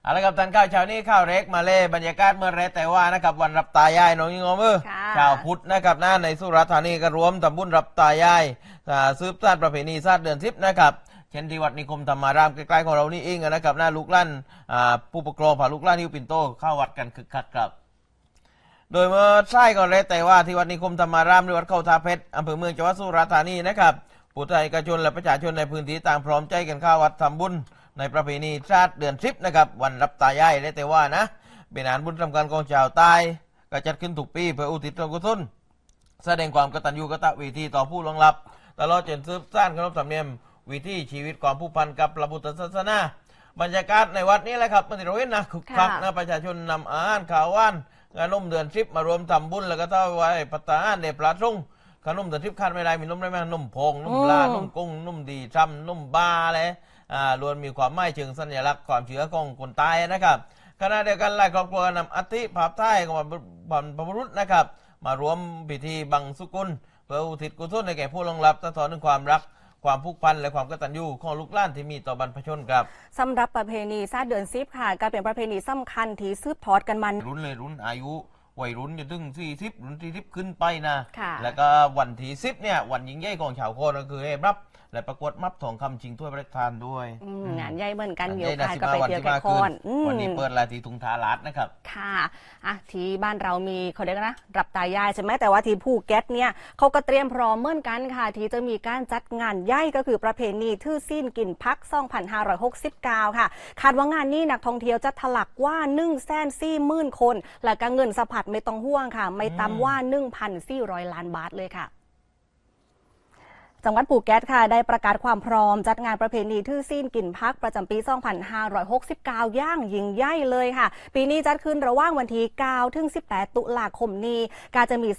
เอาละครับท่านข้าวเช้านี้ข้าวเล็กมาเล่บรรยากาศเมื่อไรแต่ว่านะครับวันรับตายายน้องยิงมือชาวพุทธนะครับในสุราษฎร์ธานีก็รวมทำบุญรับตายายสืบสานประเพณีชาติเดือน10นะครับเช่นที่วัดนิคมธรรมารามใกล้ๆของเรานี่เองนะครับลูกหลานผู้ปกครองพาลูกหลานฮิวปินโตเข้าวัดกันคึกคักครับโดยเมื่อใช่ก่อนเลยแต่ว่าที่วัดนิคมธรรมารามหรือวัดเขาทาเพชรอำเภอเมืองจังหวัดสุราษฎร์ธานีนะครับผู้ไทยเอกชนและประชาชนในพื้นที่ต่างพร้อมใจกันเข้าวัดทำบุญในประเพณีชาติเดือน10นะครับวันรับตายายเลยแต่ว่านะเป็นงานบุญสำคัญของชาวใต้ก็จัดขึ้นทุกปีเพื่ออุทิศส่วนกุศลแสดงความกตัญญูกตเวทีต่อผู้ล่วงลับตลอดจนสืบสานขนบธรรมเนียมวิถีชีวิตความผูกพันกับพระพุทธศาสนาบรรยากาศในวัดนี้แหละครับมันเราเห็นนะคึกคักนะประชาชนนำอาหารข้าวหวานขนมเดือน10มารวมทำบุญแล้วก็ถวายปัตตาหารเดชพระสงฆ์ขนมเดือน10ขาดไม่ได้มีนมได้ไหมนมพงนมลานมกุ้งนมดีทำนมบ้าอะไรล้วนมีความหมายเชิงสัญลักษณ์ความเชื่อของคนตายนะครับขณะเดียวกันหลายครอบครัวนำอัฐิภาพท้ายของบรรพบุรุษนะครับมารวมพิธีบังสุกุลเพื่ออุทิศกุศลในแก่ผู้ล่วงลับสะท้อนถึงความรักความผูกพันและความกตัญญูของลูกหลานที่มีต่อบรรพชนครับสำหรับประเพณีชาติเดือน10ค่ะก็เป็นประเพณีสำคัญที่สืบทอดกันมารุ่นอายุวัยรุ่นจะถึง40รุ่น40ขึ้นไปนะแล้วก็วันที่10เนี่ยวันยิ่งใหญ่ของชาวโคก็คือให้รับและประกวดมับทองคำชิงถ้วยพระราชทานด้วยงานใหญ่เหมือนกันเดี๋ยวก็ไปเที่ยวแก่คอนวันนี้เปิดลายที่ทุงทารัดนะครับค่ะที่บ้านเรามีเขาเรียกนะรับตายายใช่ไหมแต่ว่าที่ภูเก็ตเนี่ยเขาก็เตรียมพร้อมเหมือนกันค่ะที่จะมีการจัดงานใหญ่ก็คือประเพณีทื่อซีนกินพัก2569ค่ะคาดว่างานนี้นักท่องเที่ยวจะทะลักว่า140,000 คนและก็เงินสะพัดไม่ต้องห่วงค่ะไม่ต่ำว่า 1,400 ล้านบาทเลยค่ะจังหวัดภูเก็ตค่ะได้ประกาศความพร้อมจัดงานประเพณีทื่อซีนกินพักประจำปี2569ย่างยิ่งใหญ่เลยค่ะปีนี้จัดขึ้นระหว่างวันที่9 ถึง 18 ตุลาคมนี้การจะมี